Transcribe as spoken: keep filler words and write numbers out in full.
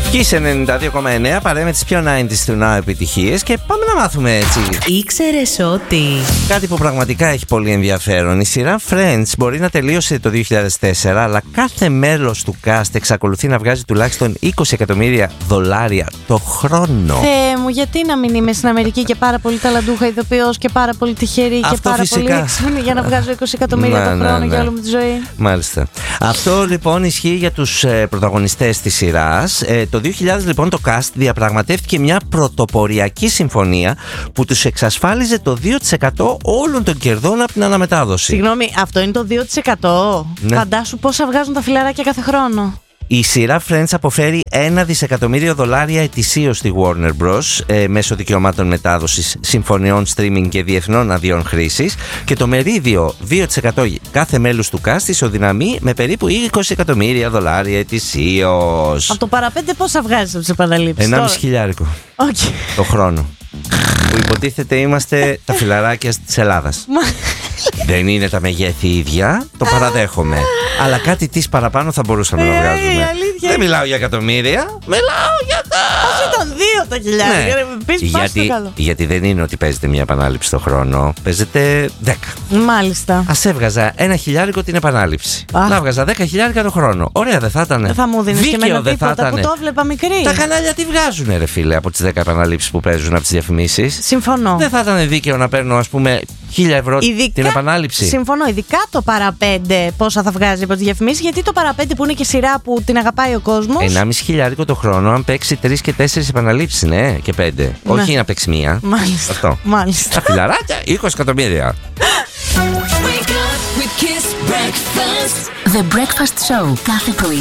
Kiss ενενήντα δύο κόμμα εννέα, παρέα με τις πιο ενενήντα του Now επιτυχίες, και πάμε να μάθουμε έτσι. Ήξερες ότι... Κάτι που πραγματικά έχει πολύ ενδιαφέρον. Η σειρά Friends μπορεί να τελείωσε το δύο χιλιάδες τέσσερα, αλλά κάθε μέλος του cast εξακολουθεί να βγάζει τουλάχιστον είκοσι εκατομμύρια δολάρια το χρόνο. Θεέ μου, γιατί να μην είμαι στην Αμερική και πάρα πολύ ταλαντούχα ηθοποιός και πάρα πολύ τυχερή Αυτό και πάρα φυσικά. πολύ έξυπνη για να βγάζω είκοσι εκατομμύρια Ναι, το ναι, χρόνο ναι. για όλη μου τη ζωή. Μάλιστα. Αυτό λοιπόν ισχύει για τους ε, πρωταγωνιστές της σειράς. Ε, το δύο χιλιάδες λοιπόν το cast διαπραγματεύτηκε μια πρωτοποριακή συμφωνία που τους εξασφάλιζε το δύο τοις εκατό όλων των κερδών από την αναμετάδοση. Συγγνώμη, αυτό είναι το δύο τοις εκατό. Ναι. Φαντάσου πόσα βγάζουν τα φιλαράκια κάθε χρόνο. Η σειρά Friends αποφέρει ένα δισεκατομμύριο δολάρια ετησίως στη Warner Bros. Ε, μέσω δικαιωμάτων μετάδοσης, συμφωνιών streaming και διεθνών αδειών χρήσης, και το μερίδιο δύο τοις εκατό κάθε μέλους του cast ισοδυναμεί με περίπου είκοσι εκατομμύρια δολάρια ετησίως. Από το παραπέντε πόσα βγάζεις από τις επαναλήψεις? Ενάμιση χιλιάρικο Okay. το χρόνο. Που υποτίθεται είμαστε τα φιλαράκια της Ελλάδας. Δεν είναι τα μεγέθη ίδια, το παραδέχομαι. Αλλά κάτι της παραπάνω θα μπορούσαμε να βγάζουμε. Δεν μιλάω για εκατομμύρια, μιλάω για τα... Πώς ήταν δύο τα χιλιάρια, Ναι. πεις πας στο γιατί, καλό. γιατί δεν είναι ότι παίζετε μια επανάληψη το χρόνο, παίζετε δέκα. Μάλιστα. Ας έβγαζα ένα χιλιάρικο την επανάληψη. Αχ. Να βγάζα δέκα χιλιάρικα το χρόνο. Ωραία, δεν θα ήταν? Δεν θα μου δίνεις και Δίκαιο εμένα δεν θα τίποτα που ήτανε? το βλέπα μικρή. Τα κανάλια τι βγάζουνε, ρε φίλε, από τις δέκα επαναλήψεις που παίζουν από τις διαφημίσεις? Συμφωνώ. Δεν θα ήταν δίκαιο να παίρνω, ας πούμε, χίλια ευρώ Ειδικά, την επανάληψη? Συμφωνώ, ειδικά το παραπέντε πόσα θα βγάζει από τις διαφημίσεις, γιατί το παραπέντε που είναι και σειρά που την αγαπάει ο κόσμος. Ενάμιση χιλιάρικο το χρόνο, αν παίξει τρεις και τέσσερις επαναλήψεις, ναι, και πέντε. Ναι. Όχι να παίξει μία. Μάλιστα. Αυτό. Μάλιστα. Τα φιλαράκια, είκοσι εκατομμύρια. The Breakfast Show. Κάθε πρωί